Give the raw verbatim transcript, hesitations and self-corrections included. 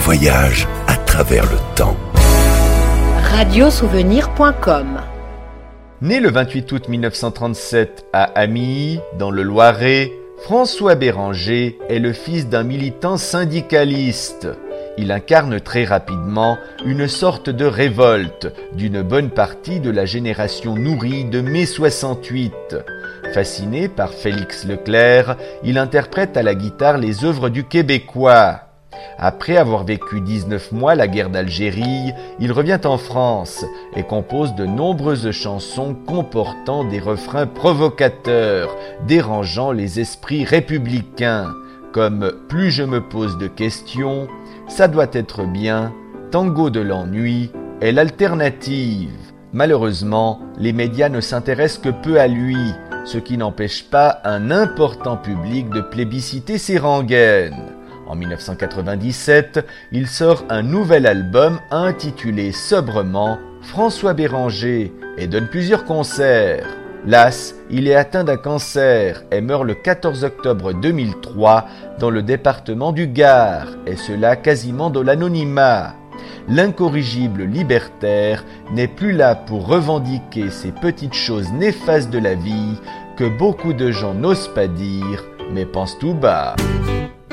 voyage à travers le temps. radiosouvenir point com. Né le vingt-huit août mille neuf cent trente-sept à Amilly, dans le Loiret, François Béranger est le fils d'un militant syndicaliste. Il incarne très rapidement une sorte de révolte d'une bonne partie de la génération nourrie de mai soixante-huit. Fasciné par Félix Leclerc, il interprète à la guitare les œuvres du Québécois. Après avoir vécu dix-neuf mois la guerre d'Algérie, il revient en France et compose de nombreuses chansons comportant des refrains provocateurs, dérangeant les esprits républicains, comme « Plus je me pose de questions »,« Ça doit être bien »,« Tango de l'ennui » et « L'alternative ». Malheureusement, les médias ne s'intéressent que peu à lui, ce qui n'empêche pas un important public de plébisciter ses rengaines. En mille neuf cent quatre-vingt-dix-sept, il sort un nouvel album intitulé sobrement François Béranger et donne plusieurs concerts. Las, il est atteint d'un cancer et meurt le quatorze octobre deux mille trois dans le département du Gard, et cela quasiment dans l'anonymat. L'incorrigible libertaire n'est plus là pour revendiquer ces petites choses néfastes de la vie que beaucoup de gens n'osent pas dire, mais pensent tout bas.